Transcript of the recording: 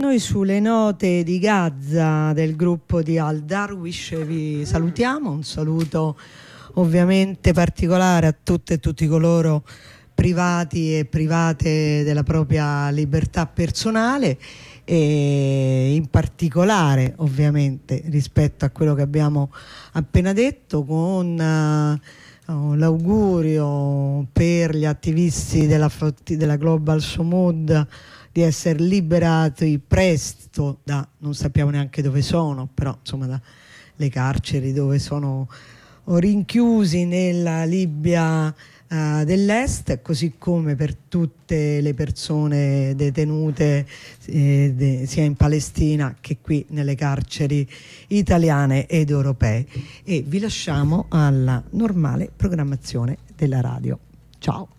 noi sulle note di Gaza del gruppo di Al Darwish vi salutiamo, un saluto ovviamente particolare a tutte e tutti coloro privati e private della propria libertà personale, e in particolare ovviamente rispetto a quello che abbiamo appena detto, con l'augurio per gli attivisti della Global Sumud di essere liberati presto da, non sappiamo neanche dove sono, però insomma dalle carceri dove sono rinchiusi nella Libia dell'Est, così come per tutte le persone detenute sia in Palestina che qui nelle carceri italiane ed europee. E vi lasciamo alla normale programmazione della radio. Ciao.